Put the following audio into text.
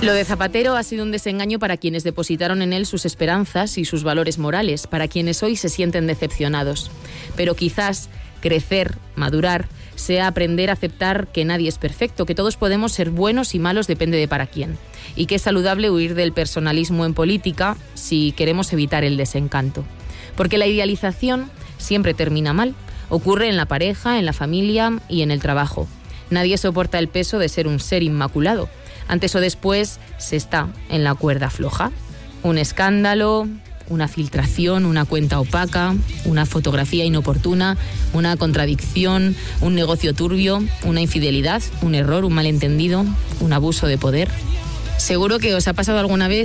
Lo de Zapatero ha sido un desengaño para quienes depositaron en él sus esperanzas y sus valores morales, para quienes hoy se sienten decepcionados. Pero quizás crecer, madurar, sea aprender a aceptar que nadie es perfecto, que todos podemos ser buenos y malos, depende de para quién. Y que es saludable huir del personalismo en política si queremos evitar el desencanto. Porque la idealización siempre termina mal. Ocurre en la pareja, en la familia y en el trabajo. Nadie soporta el peso de ser un ser inmaculado. Antes o después se está en la cuerda floja. Un escándalo, una filtración, una cuenta opaca, una fotografía inoportuna, una contradicción, un negocio turbio, una infidelidad, un error, un malentendido, un abuso de poder. Seguro que os ha pasado alguna vez